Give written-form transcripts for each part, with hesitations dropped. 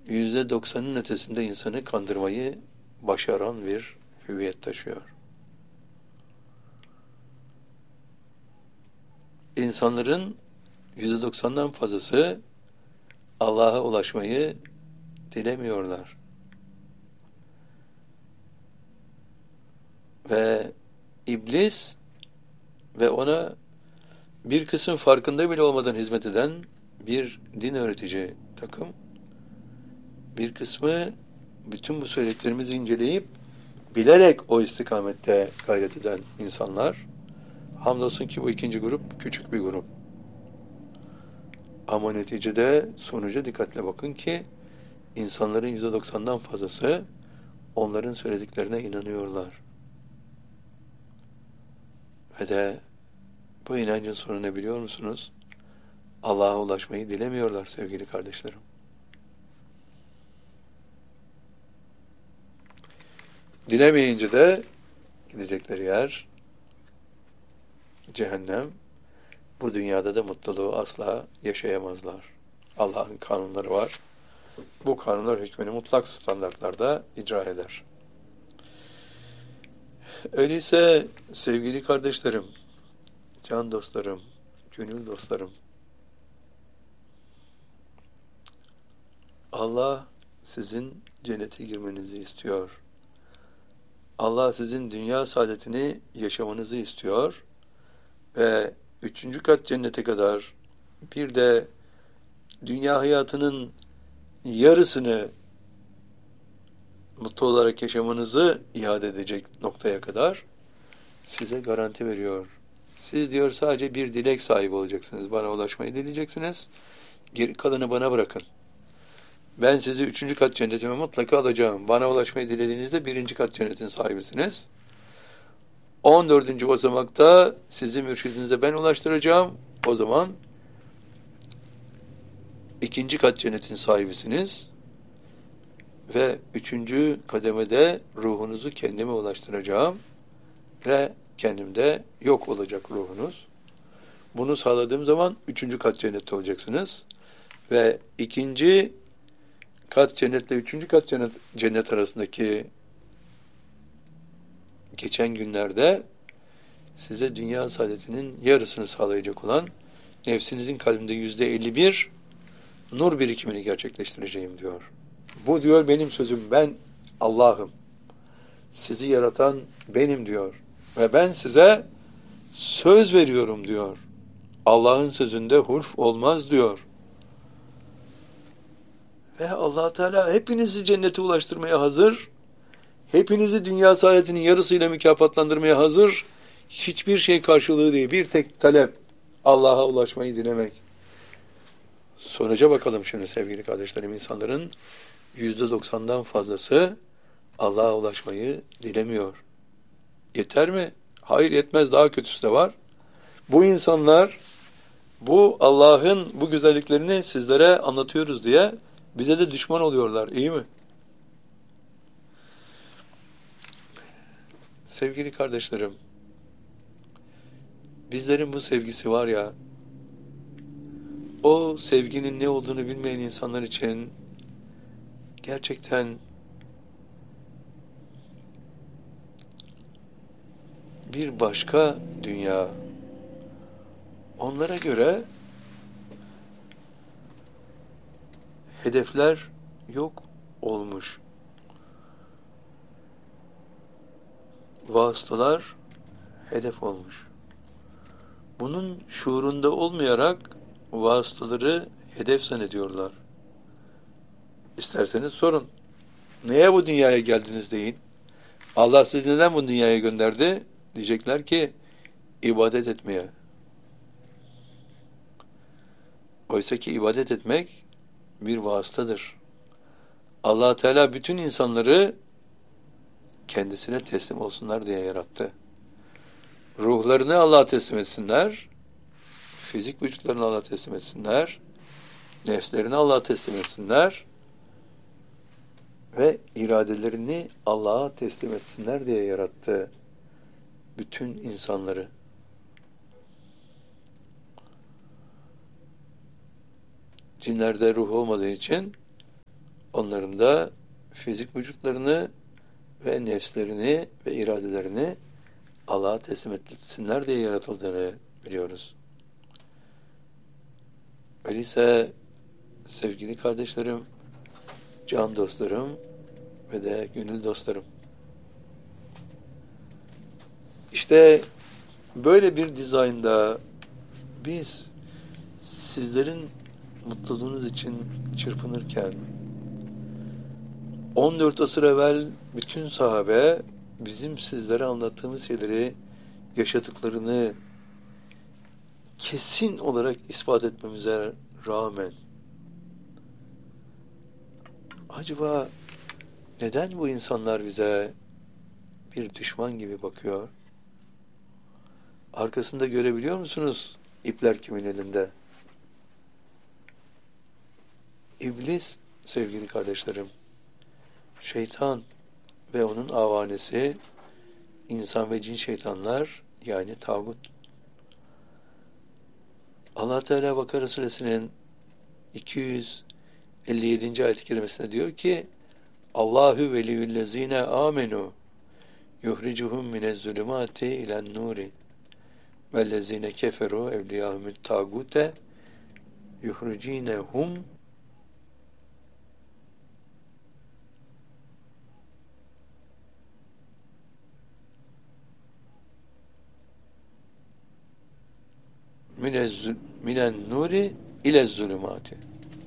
%90'ın ötesinde insanı kandırmayı başaran bir hüviyet taşıyor. İnsanların %90'dan fazlası Allah'a ulaşmayı dilemiyorlar. Ve iblis ve ona bir kısım farkında bile olmadan hizmet eden bir din öğretici takım, bir kısmı bütün bu söylediklerimizi inceleyip bilerek o istikamette gayret eden insanlar. Hamdolsun ki bu ikinci grup küçük bir grup. Ama neticede sonuca dikkatle bakın ki insanların %90'dan fazlası onların söylediklerine inanıyorlar. Ve de bu inancın sonu ne biliyor musunuz? Allah'a ulaşmayı dilemiyorlar sevgili kardeşlerim. Dilemeyince de gidecekleri yer cehennem. Bu dünyada da mutluluğu asla yaşayamazlar. Allah'ın kanunları var. Bu kanunlar hükmünü mutlak standartlarda icra eder. Öyleyse sevgili kardeşlerim, can dostlarım, gönül dostlarım, Allah sizin cennete girmenizi istiyor. Allah sizin dünya saadetini yaşamanızı istiyor ve 3. kat cennete kadar bir de dünya hayatının yarısını mutlu olarak yaşamanızı iade edecek noktaya kadar size garanti veriyor. Siz diyor sadece bir dilek sahibi olacaksınız. Bana ulaşmayı dileyeceksiniz. Geri kalanı bana bırakın. Ben sizi 3. kat cennetime mutlaka alacağım. Bana ulaşmayı dilediğinizde 1. kat cennetin sahibisiniz. 14. basamakta sizi mürşidinize ben ulaştıracağım. O zaman 2. kat cennetin sahibisiniz. Ve 3. kademede ruhunuzu kendime ulaştıracağım. Ve kendimde yok olacak ruhunuz. Bunu sağladığım zaman 3. kat cennette olacaksınız. Ve 2. kat cennetle 3. kat cennet arasındaki geçen günlerde size dünya saadetinin yarısını sağlayacak olan nefsinizin kalbinde %51 nur birikimini gerçekleştireceğim diyor. Bu diyor benim sözüm, ben Allah'ım. Sizi yaratan benim diyor. Ve ben size söz veriyorum diyor. Allah'ın sözünde hulf olmaz diyor. Ve Allah Teala hepinizi cennete ulaştırmaya hazır. Hepinizi dünya saadetinin yarısıyla mükafatlandırmaya hazır. Hiçbir şey karşılığı değil. Bir tek talep. Allah'a ulaşmayı dilemek. Sonuca bakalım şimdi sevgili kardeşlerim. İnsanların %90'dan fazlası Allah'a ulaşmayı dilemiyor. Yeter mi? Hayır, yetmez. Daha kötüsü de var. Bu insanlar bu Allah'ın bu güzelliklerini sizlere anlatıyoruz diye bize de düşman oluyorlar. İyi mi? Sevgili kardeşlerim, bizlerin bu sevgisi var ya, o sevginin ne olduğunu bilmeyen insanlar için gerçekten bir başka dünya. Onlara göre hedefler yok olmuş. Vasıtalar hedef olmuş. Bunun şuurunda olmayarak vasıtaları hedef zannediyorlar. İsterseniz sorun. Neye bu dünyaya geldiniz deyin. Allah sizi neden bu dünyaya gönderdi? Diyecekler ki ibadet etmeye. Oysa ki ibadet etmek bir vasıtadır. Allah Teala bütün insanları kendisine teslim olsunlar diye yarattı. Ruhlarını Allah'a teslim etsinler, fizik vücutlarını Allah'a teslim etsinler, nefslerini Allah'a teslim etsinler ve iradelerini Allah'a teslim etsinler diye yarattı bütün insanları. Cinlerde ruh olmadığı için onların da fizik vücutlarını ve nefslerini ve iradelerini Allah'a teslim etsinler diye yaratıldığını biliyoruz. Öyleyse sevgili kardeşlerim, can dostlarım ve de gönül dostlarım, İşte böyle bir dizaynda biz sizlerin mutluluğunuz için çırpınırken 14 asır evvel bütün sahabe bizim sizlere anlattığımız şeyleri yaşadıklarını kesin olarak ispat etmemize rağmen acaba neden bu insanlar bize bir düşman gibi bakıyor? Arkasında görebiliyor musunuz ipler kimin elinde? İblis sevgili kardeşlerim, şeytan ve onun avanesi, insan ve cin şeytanlar yani tağut. Allah Teala Bakara suresinin 257. ayet-i kerimesinde diyor ki Allahu veliyyüllezine amenu yuhricuhum minezzulumati ilen nuri vellezine keferu evliyahumut tağute yuhricinehum minen nuri ile zulümati.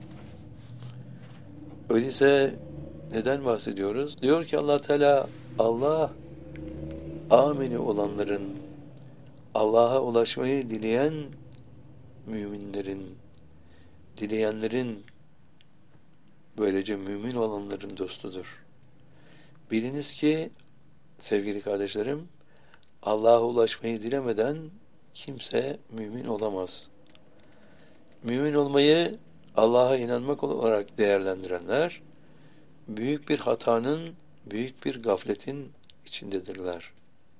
Öyleyse neden bahsediyoruz? Diyor ki Allah Teala, Allah amini olanların, Allah'a ulaşmayı dileyen müminlerin, dileyenlerin, böylece mümin olanların dostudur. Biliniz ki sevgili kardeşlerim, Allah'a ulaşmayı dilemeden kimse mümin olamaz. Mümin olmayı Allah'a inanmak olarak değerlendirenler, büyük bir hatanın, büyük bir gafletin içindedirler.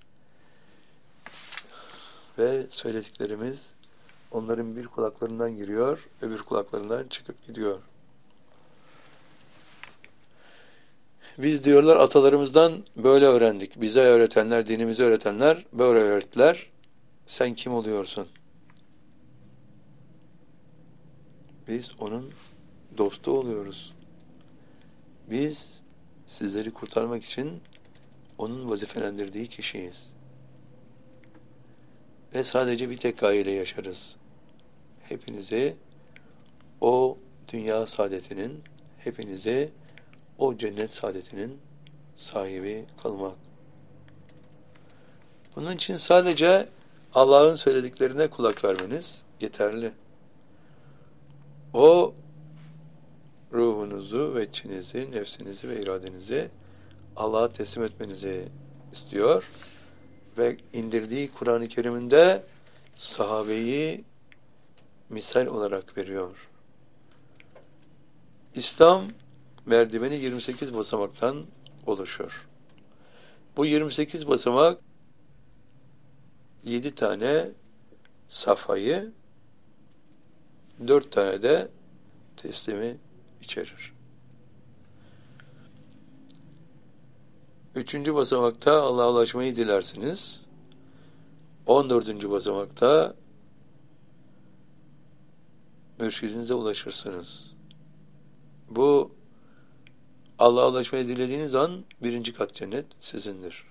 Ve söylediklerimiz onların bir kulaklarından giriyor, öbür kulaklarından çıkıp gidiyor. Biz diyorlar atalarımızdan böyle öğrendik. Bize öğretenler, dinimizi öğretenler böyle öğrettiler. Sen kim oluyorsun? Biz onun dostu oluyoruz. Biz sizleri kurtarmak için onun vazifelendirdiği kişiyiz. Ve sadece bir tek gayeyle yaşarız. Hepinizi o dünya saadetinin, hepinizi o cennet saadetinin sahibi kılmak. Bunun için sadece Allah'ın söylediklerine kulak vermeniz yeterli. O ruhunuzu ve içinizi, nefsinizi ve iradenizi Allah'a teslim etmenizi istiyor ve indirdiği Kur'an-ı Kerim'inde sahabeyi misal olarak veriyor. İslam merdiveni 28 basamaktan oluşur. Bu 28 basamak 7 tane safhayı, 4 tane de teslimi içerir. 3. basamakta Allah'a ulaşmayı dilersiniz. 14. basamakta mürşidinize ulaşırsınız. Bu Allah'a ulaşmayı dilediğiniz an 1. kat cennet sizindir.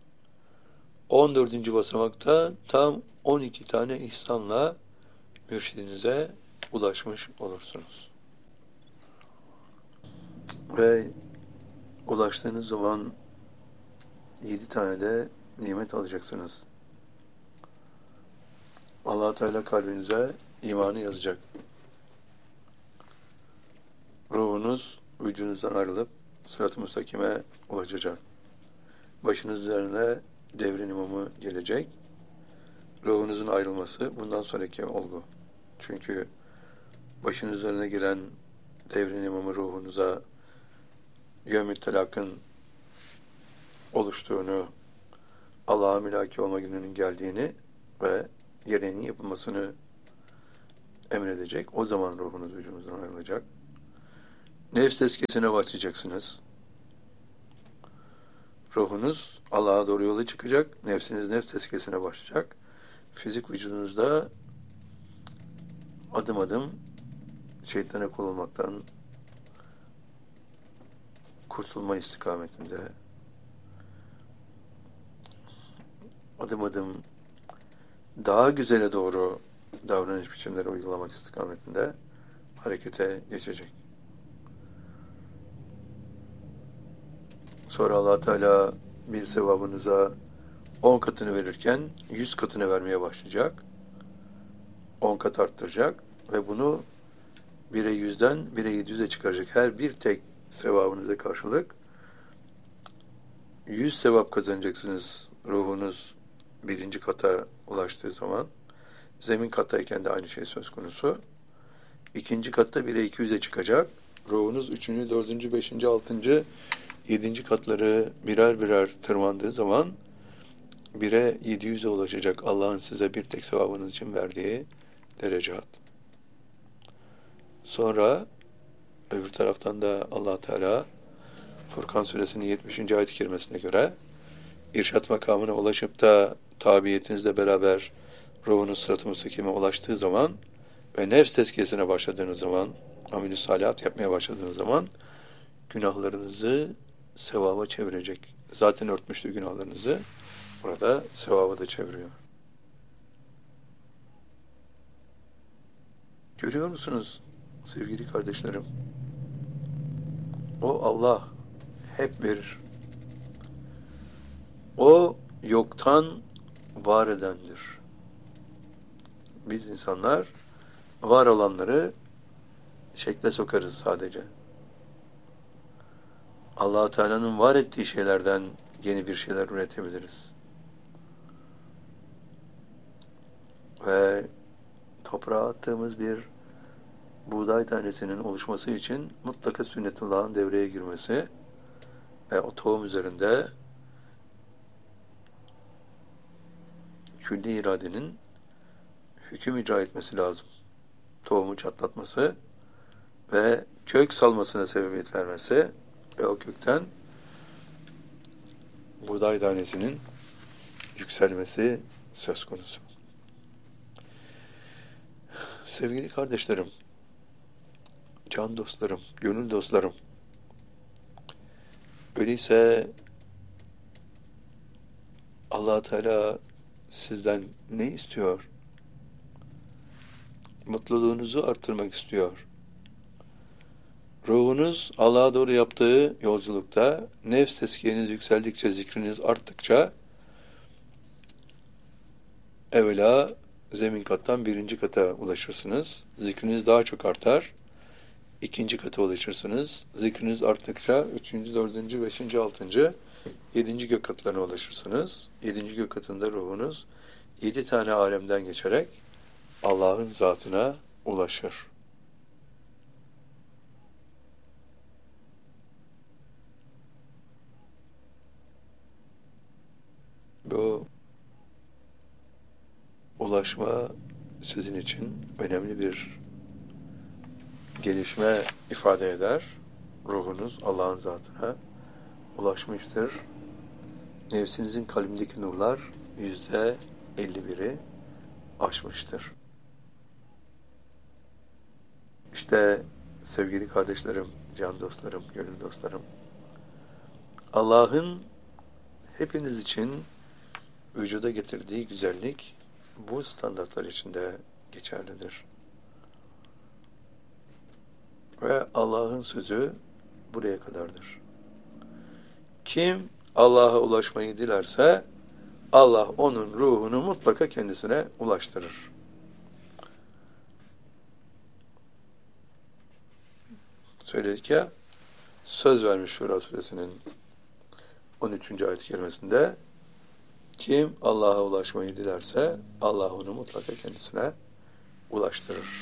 14. basamakta tam 12 tane ihsanla mürşidinize ulaşmış olursunuz. Ve ulaştığınız zaman 7 tane de nimet alacaksınız. Allah Teala kalbinize imanı yazacak. Ruhunuz vücudunuzdan ayrılıp sırat-ı müstakime ulaşacak. Başınız üzerine devrin imamı gelecek. Ruhunuzun ayrılması bundan sonraki olgu. Çünkü başınız üzerine gelen devrin imamı ruhunuza yevm-i telakın oluştuğunu, Allah'a mülaki olma gününün geldiğini ve gereğinin yapılmasını emredecek. O zaman ruhunuz vücudunuzdan ayrılacak. Nefs tezkiyesine başlayacaksınız. Ruhunuz Allah'a doğru yola çıkacak. Nefsiniz nefs tezkiyesine başlayacak. Fizik vücudunuzda adım adım şeytana kul olmaktan kurtulma istikametinde, adım adım daha güzele doğru davranış biçimleri uygulamak istikametinde harekete geçecek. Sonra Allah Teala bir sevabınıza 10 katını verirken 100 katını vermeye başlayacak. 10 kat arttıracak ve bunu 1'e 100'den 1'e 700'e çıkaracak. Her bir tek sevabınıza karşılık 100 sevap kazanacaksınız. Ruhunuz birinci kata ulaştığı zaman. Zemin kattayken de aynı şey söz konusu. İkinci katta 1'e 200'e çıkacak. Ruhunuz 3. 4. 5. 6. 7. katları birer birer tırmandığı zaman 1'e 700'e ulaşacak Allah'ın size bir tek sevabınız için verdiği derecat. Sonra öbür taraftan da Allah Teala Furkan Suresinin 70. ayet-i kerimesine göre irşat makamına ulaşıp da tabiyetinizle beraber ruhunuz sırat-ı müstakime ulaştığı zaman ve nefs tezkiyesine başladığınız zaman, amel-i salihat yapmaya başladığınız zaman günahlarınızı sevaba çevirecek. Zaten örtmüştü günahlarınızı. Burada sevaba da çeviriyor. Görüyor musunuz sevgili kardeşlerim? O Allah hep verir. O yoktan var edendir. Biz insanlar var olanları şekle sokarız sadece. Allah Teala'nın var ettiği şeylerden yeni bir şeyler üretebiliriz. Ve toprağa attığımız bir buğday tanesinin oluşması için mutlaka sünnetullah'ın devreye girmesi ve o tohum üzerinde külli iradenin hüküm icra etmesi lazım. Tohumu çatlatması ve kök salmasına sebebiyet vermesi ve o kökten buğday tanesinin yükselmesi söz konusu. Sevgili kardeşlerim, can dostlarım, gönül dostlarım, öyleyse Allah Teala sizden ne istiyor? Mutluluğunuzu arttırmak istiyor. Ruhunuz Allah'a doğru yaptığı yolculukta nefs tezkiyeniz yükseldikçe, zikriniz arttıkça evvela zemin kattan 1. kata ulaşırsınız. Zikriniz daha çok artar. 2. kata ulaşırsınız. Zikriniz arttıkça 3. 4. 5. 6. 7. gök katlarına ulaşırsınız. 7. gök katında ruhunuz 7 tane alemden geçerek Allah'ın zatına ulaşır. Bu ulaşma sizin için önemli bir gelişme ifade eder. Ruhunuz Allah'ın zatına ulaşmıştır. Nefsinizin kalbindeki nurlar %51'i aşmıştır. İşte sevgili kardeşlerim, can dostlarım, gönül dostlarım, Allah'ın hepiniz için vücuda getirdiği güzellik bu standartlar içinde geçerlidir. Ve Allah'ın sözü buraya kadardır. Kim Allah'a ulaşmayı dilerse Allah onun ruhunu mutlaka kendisine ulaştırır. Söyledik ya, söz vermiş Şura Suresinin 13. ayet-i kerimesinde kim Allah'a ulaşmayı dilerse Allah onu mutlaka kendisine ulaştırır.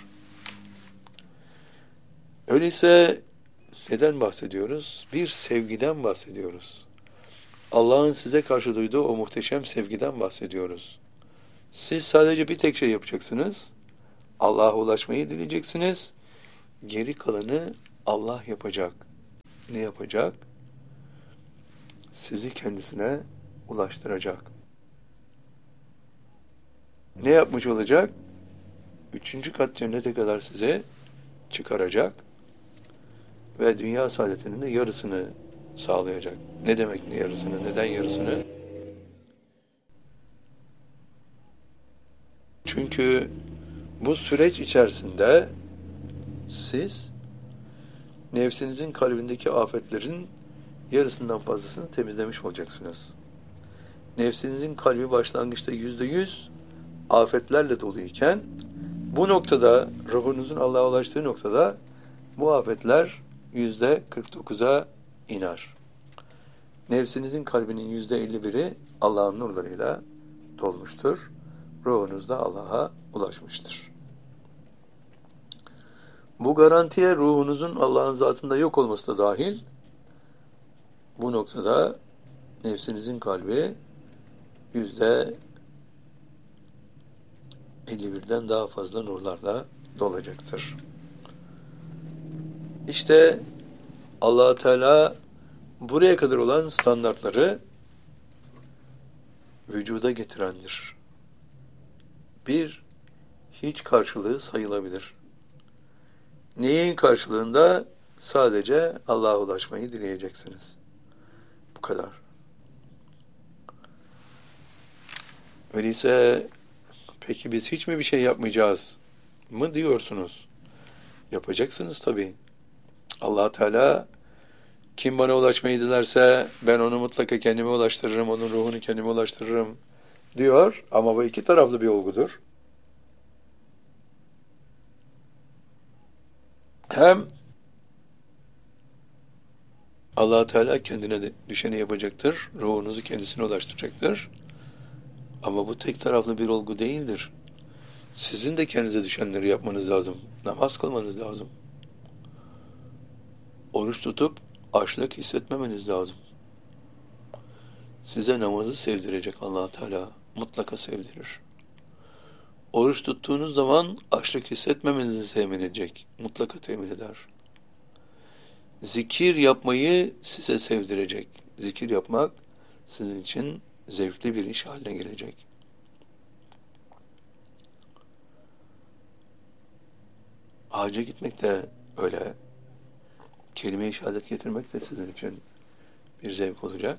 Öyleyse neden bahsediyoruz? Bir sevgiden bahsediyoruz. Allah'ın size karşı duyduğu o muhteşem sevgiden bahsediyoruz. Siz sadece bir tek şey yapacaksınız. Allah'a ulaşmayı dileyeceksiniz. Geri kalanı Allah yapacak. Ne yapacak? Sizi kendisine ulaştıracak. Ne yapmış olacak? 3. kat cennete kadar size çıkaracak ve dünya saadetinin de yarısını sağlayacak. Ne demek ne yarısını? Neden yarısını? Çünkü bu süreç içerisinde siz nefsinizin kalbindeki afetlerin yarısından fazlasını temizlemiş olacaksınız. Nefsinizin kalbi başlangıçta %100 afetlerle doluyken bu noktada ruhunuzun Allah'a ulaştığı noktada bu afetler %49'a iner. Nefsinizin kalbinin %51'i Allah'ın nurlarıyla dolmuştur. Ruhunuz da Allah'a ulaşmıştır. Bu garantiye ruhunuzun Allah'ın zatında yok olması da dahil, bu noktada nefsinizin kalbi %51'den daha fazla nurlarla dolacaktır. İşte Allah Teala buraya kadar olan standartları vücuda getirendir. Bir, hiç karşılığı sayılabilir. Neyin karşılığında? Sadece Allah'a ulaşmayı dileyeceksiniz. Bu kadar. Öyleyse peki biz hiç mi bir şey yapmayacağız mı diyorsunuz? Yapacaksınız tabii. Allah Teala kim bana ulaşmayı dilerse ben onu mutlaka kendime ulaştırırım, onun ruhunu kendime ulaştırırım diyor. Ama bu iki taraflı bir olgudur. Hem Allah Teala kendine de düşeni yapacaktır, ruhunuzu kendisine ulaştıracaktır. Ama bu tek taraflı bir olgu değildir. Sizin de kendinize düşenleri yapmanız lazım. Namaz kılmanız lazım. Oruç tutup açlık hissetmemeniz lazım. Size namazı sevdirecek Allah Teala. Mutlaka sevdirir. Oruç tuttuğunuz zaman açlık hissetmemenizi temin edecek. Mutlaka temin eder. Zikir yapmayı size sevdirecek. Zikir yapmak sizin için zevkli bir iş haline gelecek. Hacca gitmek de öyle. Kelime-i şehadet getirmek de sizin için bir zevk olacak.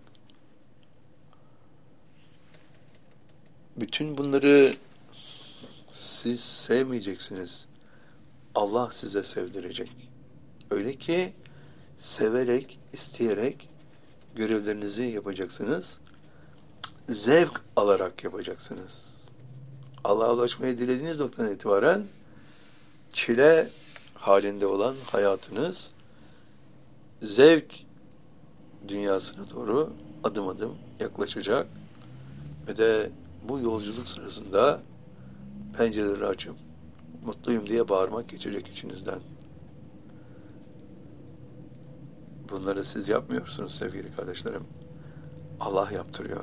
Bütün bunları siz sevmeyeceksiniz. Allah size sevdirecek. Öyle ki severek, isteyerek görevlerinizi yapacaksınız. Zevk alarak yapacaksınız. Allah'a ulaşmayı dilediğiniz noktadan itibaren çile halinde olan hayatınız zevk dünyasına doğru adım adım yaklaşacak ve de bu yolculuk sırasında pencereleri açıp mutluyum diye bağırmak geçecek içinizden. Bunları siz yapmıyorsunuz sevgili kardeşlerim. Allah yaptırıyor.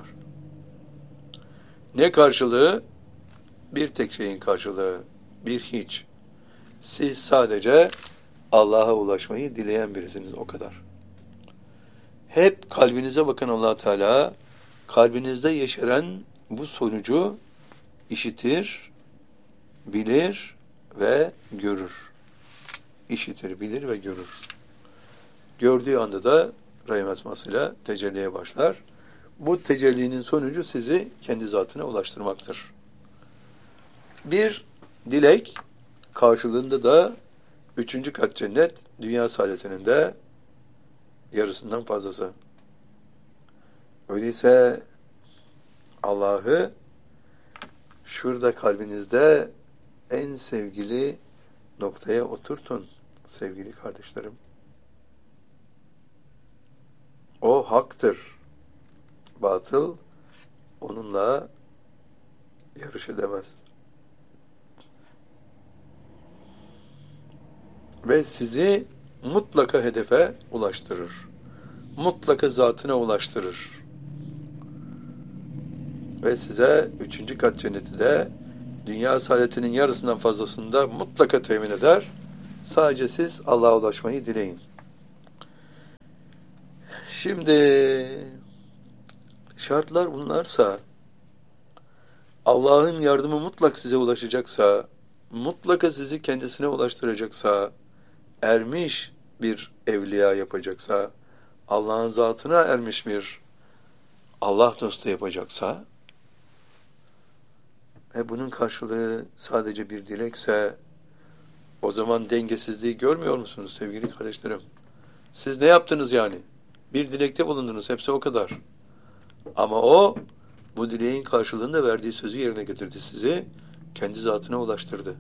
Ne karşılığı? Bir tek şeyin karşılığı. Bir hiç. Siz sadece Allah'a ulaşmayı dileyen birisiniz, o kadar. Hep kalbinize bakın Allah Teala. Kalbinizde yeşeren bu sonucu işitir, bilir ve görür. İşitir, bilir ve görür. Gördüğü anda da Rahim esmasıyla tecelliye başlar. Bu tecellinin sonucu sizi kendi zatına ulaştırmaktır. Bir dilek karşılığında da 3. kat cennet, dünya saadetinin de yarısından fazlası. Öyleyse Allah'ı şurada kalbinizde en sevgili noktaya oturtun sevgili kardeşlerim. O haktır. Batıl onunla yarış edemez. Ve sizi mutlaka hedefe ulaştırır. Mutlaka zatına ulaştırır. Ve size 3. kat cenneti de dünya saadetinin yarısından fazlasını da mutlaka temin eder. Sadece siz Allah'a ulaşmayı dileyin. Şimdi şartlar bunlarsa, Allah'ın yardımı mutlak size ulaşacaksa, mutlaka sizi kendisine ulaştıracaksa, ermiş bir evliya yapacaksa, Allah'ın zatına ermiş bir Allah dostu yapacaksa ve bunun karşılığı sadece bir dilekse, o zaman dengesizliği görmüyor musunuz sevgili kardeşlerim? Siz ne yaptınız yani? Bir dilekte bulundunuz, hepsi o kadar. Ama o, bu dileğin karşılığında verdiği sözü yerine getirdi, sizi kendi zatına ulaştırdı.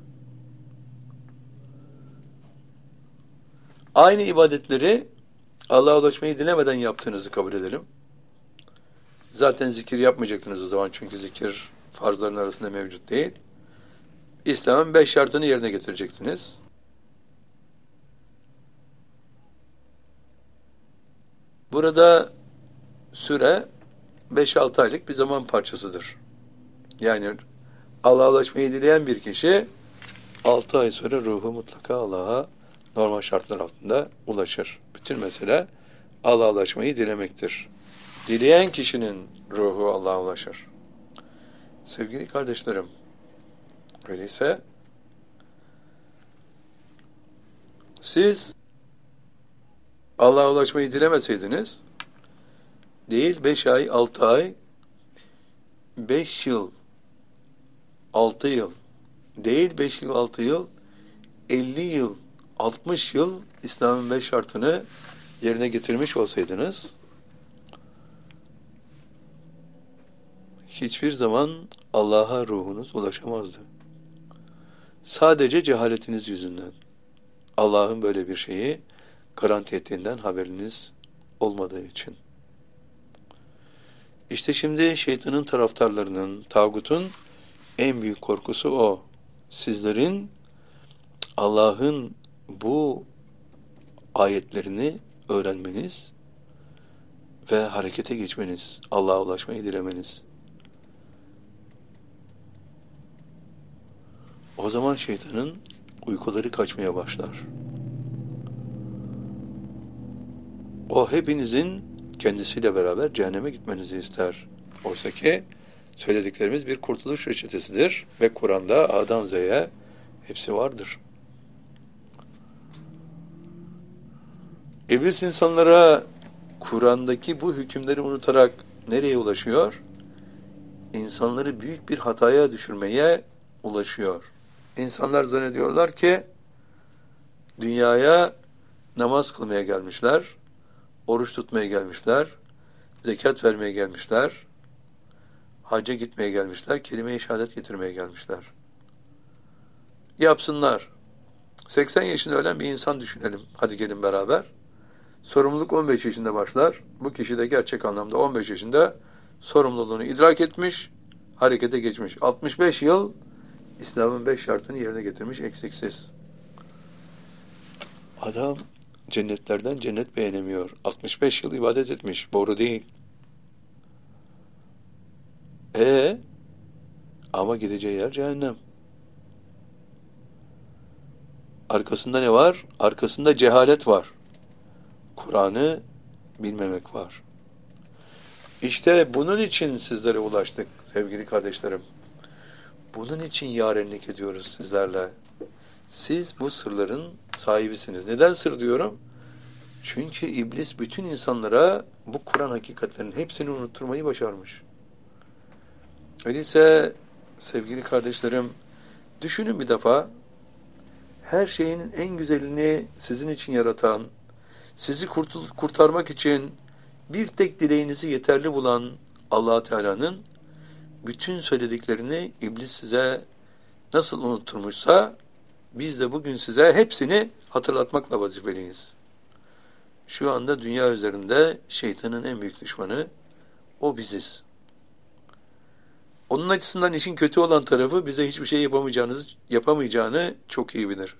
Aynı ibadetleri Allah'a ulaşmayı dilemeden yaptığınızı kabul edelim. Zaten zikir yapmayacaktınız o zaman, çünkü zikir farzların arasında mevcut değil. İslam'ın 5 şartını yerine getireceksiniz. Burada süre 5-6 aylık bir zaman parçasıdır. Yani Allah'a ulaşmayı dileyen bir kişi 6 ay sonra ruhu mutlaka Allah'a normal şartlar altında ulaşır. Bütün mesele Allah'a ulaşmayı dilemektir. Dileyen kişinin ruhu Allah'a ulaşır. Sevgili kardeşlerim, öyleyse siz Allah'a ulaşmayı dilemeseydiniz, değil 5 ay, 6 ay, 5 yıl, 6 yıl, değil 5 yıl, 6 yıl, 50 yıl, 60 yıl İslam'ın 5 şartını yerine getirmiş olsaydınız, hiçbir zaman Allah'a ruhunuz ulaşamazdı. Sadece cehaletiniz yüzünden. Allah'ın böyle bir şeyi garanti ettiğinden haberiniz olmadığı için. İşte şimdi şeytanın taraftarlarının, tağutun en büyük korkusu o. Sizlerin Allah'ın bu ayetlerini öğrenmeniz ve harekete geçmeniz, Allah'a ulaşmayı dilemeniz. O zaman şeytanın uykuları kaçmaya başlar. O hepinizin kendisiyle beraber cehenneme gitmenizi ister. Oysa ki söylediklerimiz bir kurtuluş reçetesidir ve Kur'an'da A'dan Z'ye hepsi vardır. İblis insanlara Kur'an'daki bu hükümleri unutarak nereye ulaşıyor? İnsanları büyük bir hataya düşürmeye ulaşıyor. İnsanlar zannediyorlar ki dünyaya namaz kılmaya gelmişler, oruç tutmaya gelmişler, zekat vermeye gelmişler, hacca gitmeye gelmişler, kelime-i şehadet getirmeye gelmişler. Yapsınlar. 80 yaşında ölen bir insan düşünelim. Hadi gelin beraber. Sorumluluk 15 yaşında başlar. Bu kişi de gerçek anlamda 15 yaşında sorumluluğunu idrak etmiş, harekete geçmiş. 65 yıl İslam'ın 5 şartını yerine getirmiş eksiksiz. Adam cennetlerden cennet beğenemiyor. 65 yıl ibadet etmiş. Doğru değil. Ama gideceği yer cehennem. Arkasında ne var? Arkasında cehalet var. Kur'an'ı bilmemek var. İşte bunun için sizlere ulaştık sevgili kardeşlerim. Bunun için yarenlik ediyoruz sizlerle. Siz bu sırların sahibisiniz. Neden sır diyorum? Çünkü iblis bütün insanlara bu Kur'an hakikatlerinin hepsini unutturmayı başarmış. Öyleyse sevgili kardeşlerim, düşünün bir defa, her şeyin en güzelini sizin için yaratan, sizi kurtarmak için bir tek dileğinizi yeterli bulan Allah Teala'nın bütün söylediklerini iblis size nasıl unutturmuşsa, biz de bugün size hepsini hatırlatmakla vazifeliyiz. Şu anda dünya üzerinde şeytanın en büyük düşmanı o biziz. Onun açısından işin kötü olan tarafı, bize hiçbir şey yapamayacağını çok iyi bilir.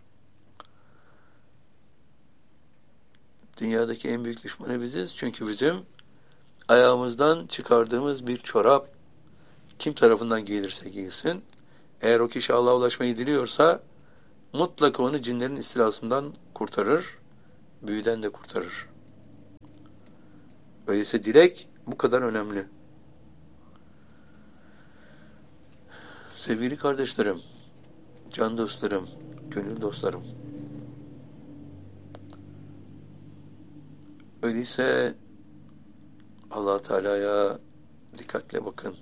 Dünyadaki en büyük düşmanı biziz. Çünkü bizim ayağımızdan çıkardığımız bir çorap kim tarafından giyilirse giyilsin, eğer o kişi Allah'a ulaşmayı diliyorsa mutlaka onu cinlerin istilasından kurtarır, büyüden de kurtarır. Öyleyse dilek bu kadar önemli. Sevgili kardeşlerim, can dostlarım, gönül dostlarım. Öyleyse Allah Teala'ya dikkatle bakın.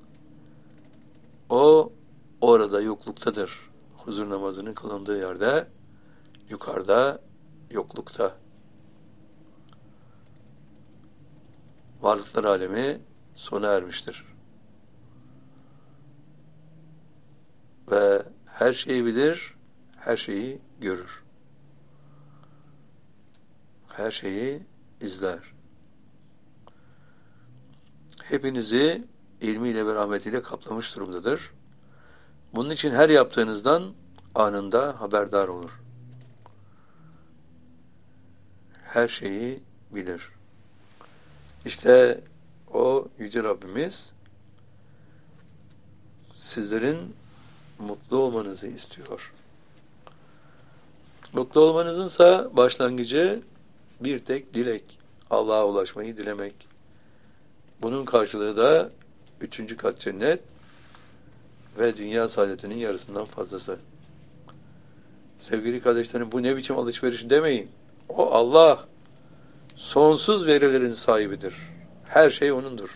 O orada yokluktadır. Huzur namazının kılındığı yerde, yukarıda, yoklukta. Varlıklar alemi sona ermiştir. Ve her şeyi bilir, her şeyi görür. Her şeyi izler. Hepinizi ilmiyle ve rahmetiyle kaplamış durumdadır. Bunun için her yaptığınızdan anında haberdar olur. Her şeyi bilir. İşte o Yüce Rabbimiz sizlerin mutlu olmanızı istiyor. Mutlu olmanızınsa başlangıcı bir tek dilek. Allah'a ulaşmayı dilemek. Bunun karşılığı da 3. kat cennet ve dünya saadetinin yarısından fazlası. Sevgili kardeşlerim, bu ne biçim alışveriş demeyin. O Allah sonsuz verilerin sahibidir. Her şey O'nundur.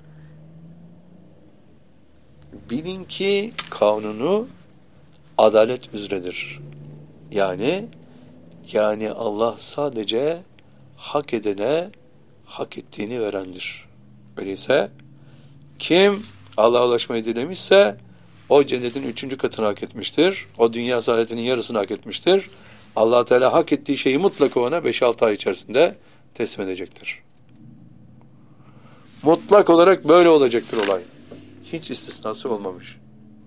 Bilin ki kanunu adalet üzeredir. Yani Allah sadece hak edene hak ettiğini verendir. Öyleyse kim Allah'a ulaşmayı dilemişse o cennetin 3. katını hak etmiştir. O dünya saadetinin yarısını hak etmiştir. Allah Teala hak ettiği şeyi mutlaka ona 5-6 ay içerisinde teslim edecektir. Mutlak olarak böyle olacaktır olay. Hiç istisnası olmamış.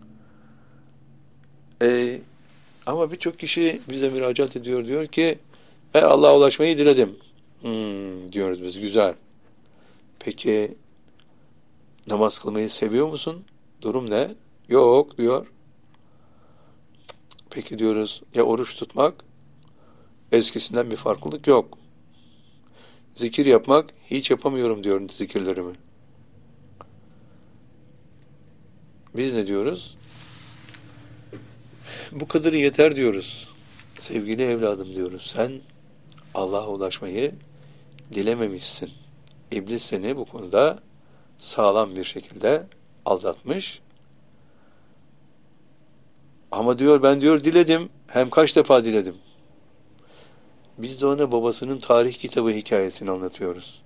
Ama birçok kişi bize müracaat ediyor. Diyor ki Allah'a ulaşmayı diledim. Diyoruz biz. Güzel. Peki namaz kılmayı seviyor musun? Durum ne? Yok diyor. Peki diyoruz ya oruç tutmak? Eskisinden bir farklılık yok. Zikir yapmak hiç yapamıyorum diyor zikirlerimi. Biz ne diyoruz? Bu kadarı yeter diyoruz. Sevgili evladım diyoruz. Sen Allah'a ulaşmayı dilememişsin. İblis seni bu konuda sağlam bir şekilde aldatmış. Ama diyor ben diyor diledim. Hem kaç defa diledim. Biz de ona babasının tarih kitabı hikayesini anlatıyoruz.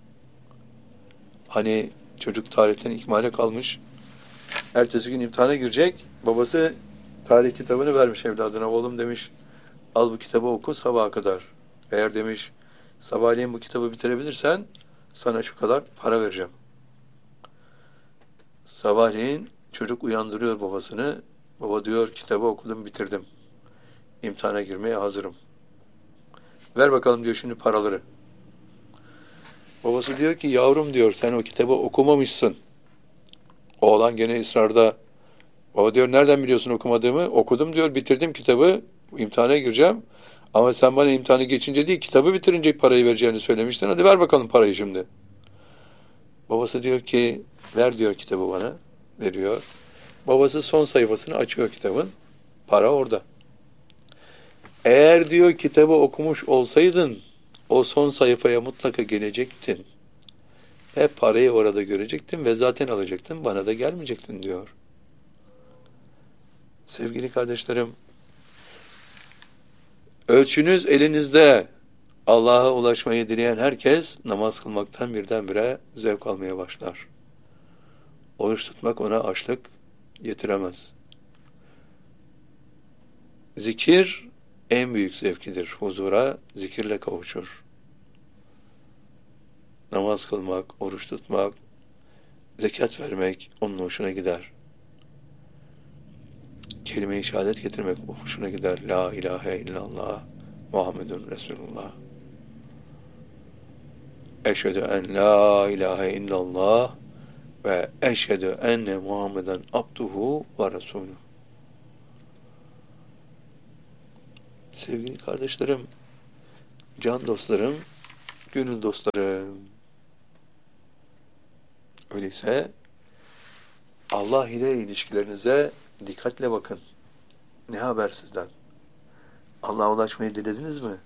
Hani çocuk tarihten ikmale kalmış. Ertesi gün imtihana girecek. Babası tarih kitabını vermiş evladına. Oğlum demiş al bu kitabı oku sabaha kadar. Eğer demiş sabahleyin bu kitabı bitirebilirsen sana şu kadar para vereceğim. Sabahleyin çocuk uyandırıyor babasını. Baba diyor kitabı okudum bitirdim. İmtihana girmeye hazırım. Ver bakalım diyor şimdi paraları. Babası diyor ki yavrum diyor sen o kitabı okumamışsın. Oğlan gene ısrarda. Baba diyor nereden biliyorsun okumadığımı? Okudum diyor bitirdim kitabı. İmtihana gireceğim. Ama sen bana imtihanı geçince değil kitabı bitirince parayı vereceğini söylemiştin. Hadi ver bakalım parayı şimdi. Babası diyor ki ver diyor kitabı bana. Veriyor. Babası son sayfasını açıyor kitabın. Para orada. Eğer diyor kitabı okumuş olsaydın o son sayfaya mutlaka gelecektin. Hep parayı orada görecektin ve zaten alacaktın. Bana da gelmeyecektin diyor. Sevgili kardeşlerim, ölçünüz elinizde. Allah'a ulaşmayı dileyen herkes namaz kılmaktan birdenbire zevk almaya başlar. Oruç tutmak ona açlık getiremez. Zikir en büyük zevkidir. Huzura zikirle kavuşur. Namaz kılmak, oruç tutmak, zekat vermek onun hoşuna gider. Kelime-i şehadet getirmek hoşuna gider. La ilahe illallah Muhammedun Resulullah. Eşhedü en la ilahe illallah ve eşhedü enne Muhammeden abduhu ve resulü. Sevgili kardeşlerim, can dostlarım, gönül dostlarım. Öyleyse Allah ile ilişkilerinize dikkatle bakın. Ne haber sizden? Allah'a ulaşmayı dilediniz mi?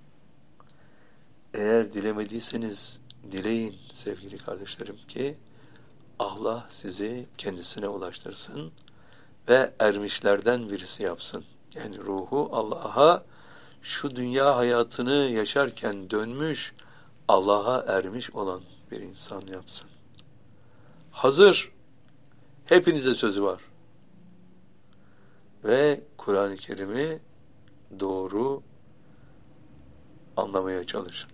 Eğer dilemediyseniz dileyin sevgili kardeşlerim ki Allah sizi kendisine ulaştırsın ve ermişlerden birisi yapsın. Yani ruhu Allah'a şu dünya hayatını yaşarken dönmüş, Allah'a ermiş olan bir insan yapsın. Hazır, hepinize sözü var. Ve Kur'an-ı Kerim'i doğru anlamaya çalışın.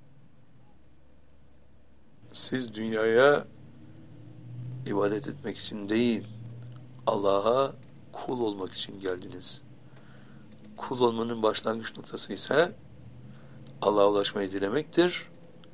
Siz dünyaya ibadet etmek için değil, Allah'a kul olmak için geldiniz. Kul olmanın başlangıç noktası ise Allah'a ulaşmayı dilemektir.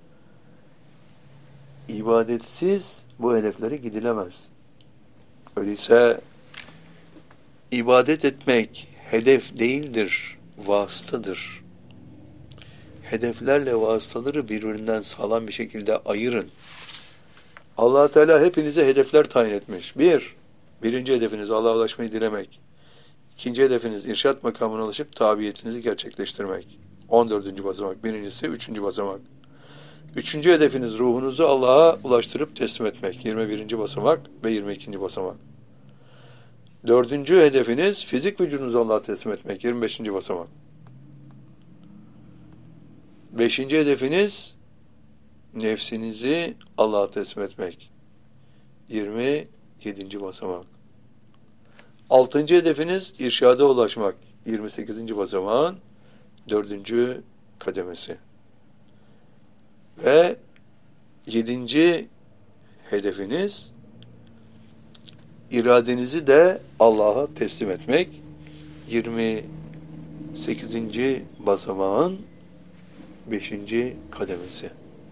İbadetsiz bu hedeflere gidilemez. Öyleyse ibadet etmek hedef değildir, vasıtadır. Hedeflerle vasıtaları birbirinden sağlam bir şekilde ayırın. Allah Teala hepinize hedefler tayin etmiş. Birinci hedefiniz Allah'a ulaşmayı dilemek. İkinci hedefiniz irşat makamına ulaşıp tabiyetinizi gerçekleştirmek. 14. basamak. Birincisi 3. basamak. Üçüncü hedefiniz ruhunuzu Allah'a ulaştırıp teslim etmek. 21. basamak ve 22. basamak. Dördüncü hedefiniz fizik vücudunuzu Allah'a teslim etmek. 25. basamak. Beşinci hedefiniz nefsinizi Allah'a teslim etmek. 27. basamak. Altıncı hedefiniz irşada ulaşmak. 28. basamağın 4. kademesi. Ve 7. hedefiniz iradenizi de Allah'a teslim etmek. 28. basamağın 5. kademesi.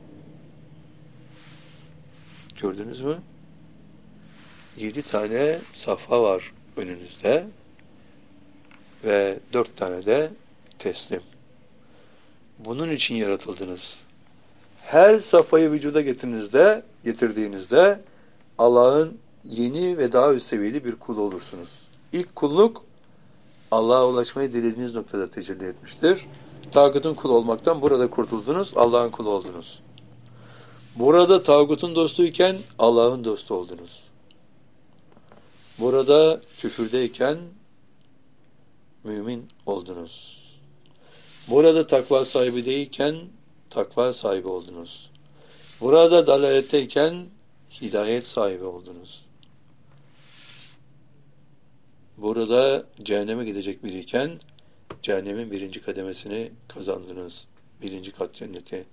Gördünüz mü? 7 tane safha var önünüzde ve 4 tane de teslim. Bunun için yaratıldınız. Her safhayı vücuda getirdiğinizde Allah'ın yeni ve daha üst seviyeli bir kul olursunuz. İlk kulluk Allah'a ulaşmayı dilediğiniz noktada tecelli etmiştir. Tağutun kulu olmaktan burada kurtuldunuz, Allah'ın kulu oldunuz. Burada tağutun dostuyken Allah'ın dostu oldunuz. Burada küfürdeyken mümin oldunuz. Burada takva sahibi değilken takva sahibi oldunuz. Burada dalaletteyken hidayet sahibi oldunuz. Burada cehenneme gidecek biriyken cehennemin 1. kademesini kazandınız. 1. kat cenneti.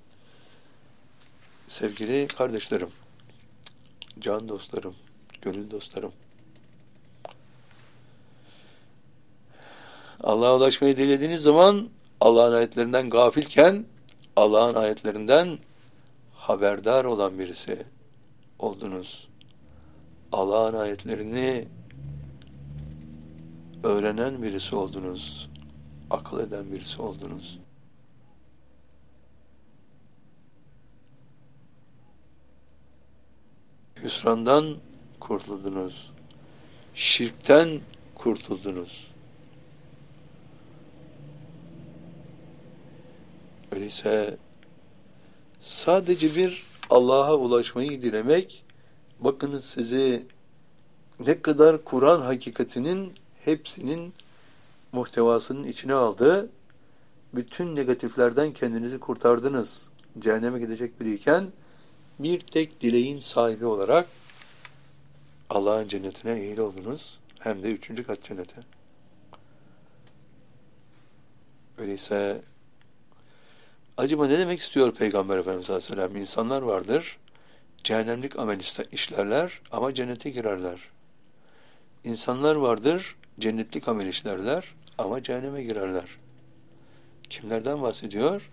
Sevgili kardeşlerim, can dostlarım, gönül dostlarım, Allah'a ulaşmayı dilediğiniz zaman Allah'ın ayetlerinden gafilken Allah'ın ayetlerinden haberdar olan birisi oldunuz. Allah'ın ayetlerini öğrenen birisi oldunuz. Akıl eden birisi oldunuz. Hüsrandan kurtuldunuz. Şirkten kurtuldunuz. Öyleyse sadece bir Allah'a ulaşmayı dilemek, bakınız sizi ne kadar Kur'an hakikatinin hepsinin muhtevasının içine aldı. Bütün negatiflerden kendinizi kurtardınız. Cehenneme gidecek biriyken bir tek dileğin sahibi olarak Allah'ın cennetine eğil oldunuz. Hem de 3. kat cennete. Öyleyse acaba ne demek istiyor Peygamber Efendimiz Aleyhisselam? İnsanlar vardır, cehennemlik amel işlerler ama cennete girerler. İnsanlar vardır, cennetlik amel işlerler ama cehenneme girerler. Kimlerden bahsediyor?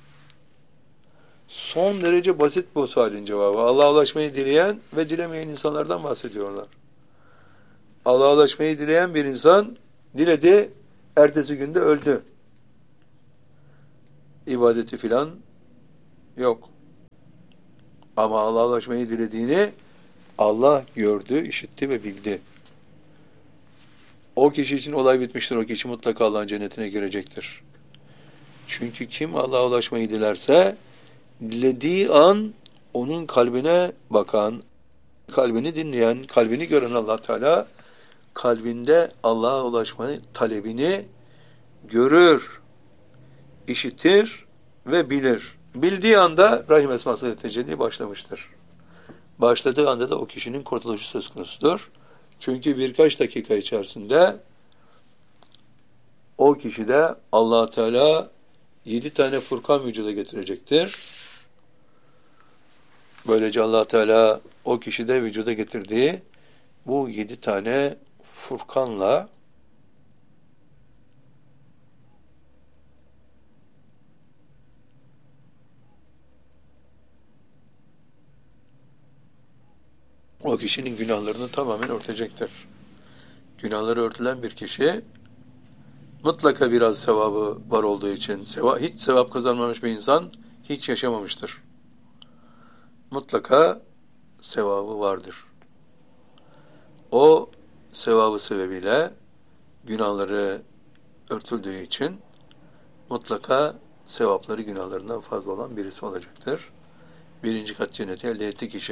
Son derece basit bu sualin cevabı. Allah'a ulaşmayı dileyen ve dilemeyen insanlardan bahsediyorlar. Allah'a ulaşmayı dileyen bir insan diledi, ertesi günde öldü. ibadeti filan yok. Ama Allah'a ulaşmayı dilediğini Allah gördü, işitti ve bildi. O kişi için olay bitmiştir. O kişi mutlaka Allah'ın cennetine girecektir. Çünkü kim Allah'a ulaşmayı dilerse, dilediği an onun kalbine bakan, kalbini dinleyen, kalbini gören Allah Teala, kalbinde Allah'a ulaşma talebini görür, işitir ve bilir. Bildiği anda Rahim esması tecelli başlamıştır. Başladığı anda da o kişinin kurtuluşu söz konusudur. Çünkü birkaç dakika içerisinde o kişide Allah Teala 7 tane Furkan vücuda getirecektir. Böylece Allah Teala o kişide vücuda getirdiği bu 7 tane Furkanla o kişinin günahlarını tamamen örtecektir. Günahları örtülen bir kişi mutlaka biraz sevabı var olduğu için, hiç sevap kazanmamış bir insan hiç yaşamamıştır. Mutlaka sevabı vardır. O sevabı sebebiyle günahları örtüldüğü için mutlaka sevapları günahlarından fazla olan birisi olacaktır. Birinci kat cenneti elde etti kişi.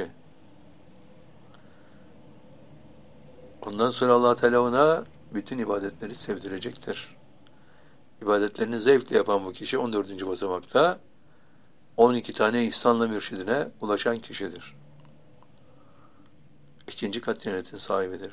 Ondan sonra Allah Teala ona bütün ibadetleri sevdirecektir. İbadetlerini zevkle yapan bu kişi 14. basamakta 12 tane ihsanla mürşidine ulaşan kişidir. İkinci kat cennetin sahibidir.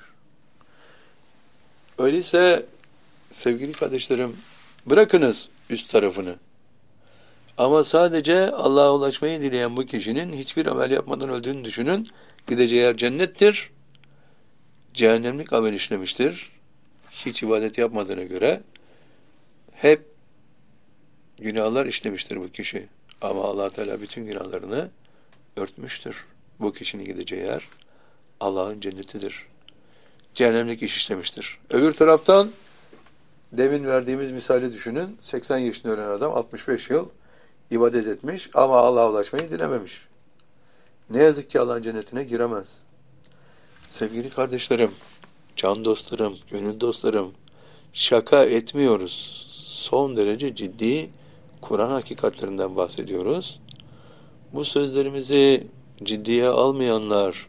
Öyleyse sevgili kardeşlerim, bırakınız üst tarafını. Ama sadece Allah'a ulaşmayı dileyen bu kişinin hiçbir amel yapmadan öldüğünü düşünün. Gideceği yer cennettir. Cehennemlik amel işlemiştir. Hiç ibadet yapmadığına göre hep günahlar işlemiştir bu kişi. Ama Allah Teala bütün günahlarını örtmüştür. Bu kişinin gideceği yer Allah'ın cennetidir. Cehennemlik iş işlemiştir. Öbür taraftan demin verdiğimiz misali düşünün. 80 yaşında ölen adam 65 yıl ibadet etmiş ama Allah'a ulaşmayı dilememiş. Ne yazık ki Allah'ın cennetine giremez. Sevgili kardeşlerim, can dostlarım, gönül dostlarım, şaka etmiyoruz. Son derece ciddi Kur'an hakikatlerinden bahsediyoruz. Bu sözlerimizi ciddiye almayanlar,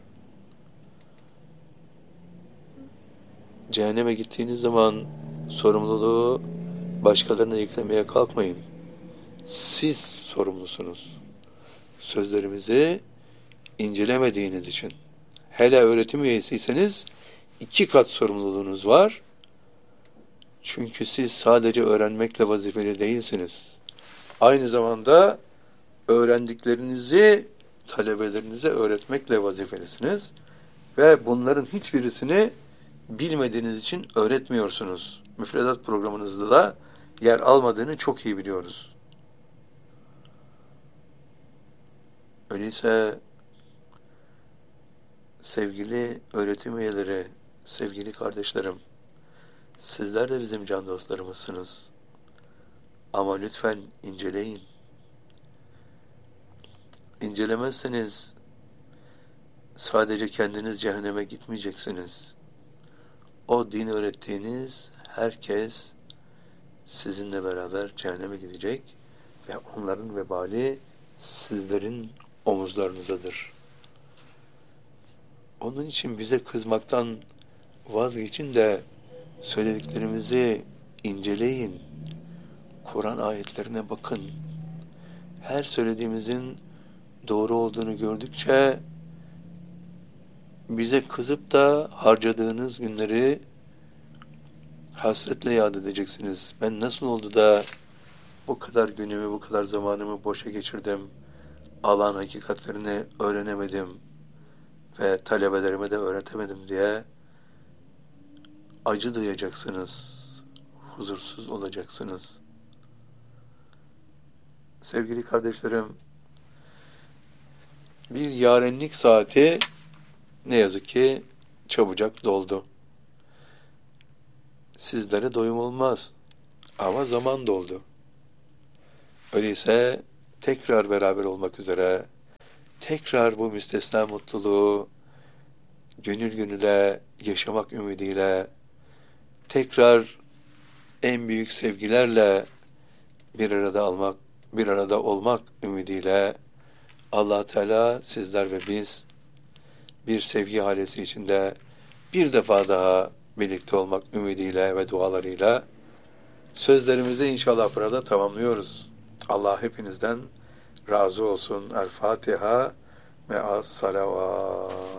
cehenneme gittiğiniz zaman sorumluluğu başkalarına yüklemeye kalkmayın. Siz sorumlusunuz. Sözlerimizi incelemediğiniz için. Hele öğretim üyesiyseniz 2 kat sorumluluğunuz var. Çünkü siz sadece öğrenmekle vazifeli değilsiniz. Aynı zamanda öğrendiklerinizi talebelerinize öğretmekle vazifelisiniz. Ve bunların hiçbirisini bilmediğiniz için öğretmiyorsunuz. Müfredat programınızda da yer almadığını çok iyi biliyoruz. Öyleyse sevgili öğretim üyeleri, sevgili kardeşlerim, sizler de bizim can dostlarımızsınız. Ama lütfen inceleyin. İncelemezseniz sadece kendiniz cehenneme gitmeyeceksiniz. O din öğrettiğiniz herkes sizinle beraber cehenneme gidecek ve onların vebali sizlerin omuzlarınızadır. Onun için bize kızmaktan vazgeçin de söylediklerimizi inceleyin. Kur'an ayetlerine bakın. Her söylediğimizin doğru olduğunu gördükçe bize kızıp da harcadığınız günleri hasretle yad edeceksiniz. Ben nasıl oldu da bu kadar günümü, bu kadar zamanımı boşa geçirdim, Allah'ın hakikatlerini öğrenemedim ve talebelerime de öğretemedim diye acı duyacaksınız, huzursuz olacaksınız. Sevgili kardeşlerim, bir yarenlik saati ne yazık ki çabucak doldu. Sizlere doyum olmaz ama zaman doldu. Öyleyse tekrar beraber olmak üzere, tekrar bu müstesna mutluluğu gönül gönüle yaşamak ümidiyle, tekrar en büyük sevgilerle bir arada olmak ümidiyle Allah Teala sizler ve biz bir sevgi halesi içinde bir defa daha birlikte olmak ümidiyle ve dualarıyla sözlerimizi inşallah burada tamamlıyoruz. Allah hepinizden razı olsun. El Fatiha ve as salavat.